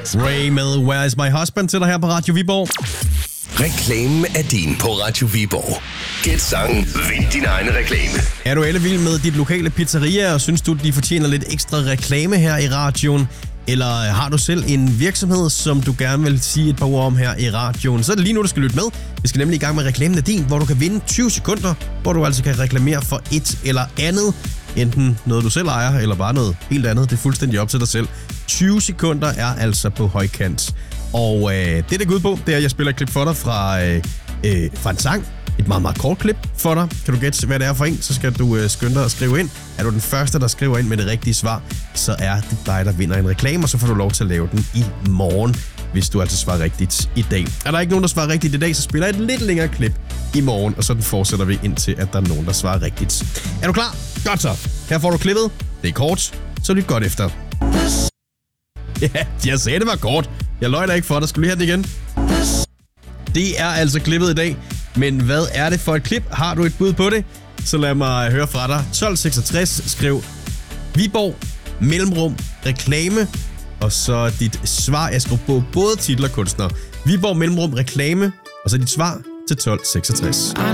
Ray med Where is my husband til dig her på Radio Viborg. Reklamen er din på Radio Viborg. Gæt sangen, vind din egen reklame. Er du ellevild med dit lokale pizzeria, og synes du, de fortjener lidt ekstra reklame her i radioen? Eller har du selv en virksomhed, som du gerne vil sige et par ord om her i radioen? Så er det lige nu, du skal lytte med. Vi skal nemlig i gang med reklamen af din, hvor du kan vinde 20 sekunder, hvor du altså kan reklamere for et eller andet. Enten noget, du selv ejer, eller bare noget helt andet. Det er fuldstændig op til dig selv. 20 sekunder er altså på højkant. Og det går ud på, det er, at jeg spiller et klip for dig fra en sang. Et meget, meget kort klip for dig. Kan du gætte, hvad det er for en, så skal du skynde dig at skrive ind. Er du den første, der skriver ind med det rigtige svar, så er det dig, der vinder en reklame, og så får du lov til at lave den i morgen, hvis du altså svarer rigtigt i dag. Er der ikke nogen, der svarer rigtigt i dag, så spiller jeg et lidt længere klip i morgen, og sådan fortsætter vi indtil, at der er nogen, der svarer rigtigt. Er du klar? Godt så. Her får du klippet. Det er kort, så lyt godt efter. Ja, jeg sagde, det var kort. Jeg løg da ikke for dig. Skal du lige have den igen? Det er altså klippet i dag. Men hvad er det for et klip? Har du et bud på det? Så lad mig høre fra dig. 1266, skriv Viborg, mellemrum, reklame, og så dit svar. Jeg skriver på både titel og kunstner. Viborg, mellemrum, reklame, og så dit svar til 1266.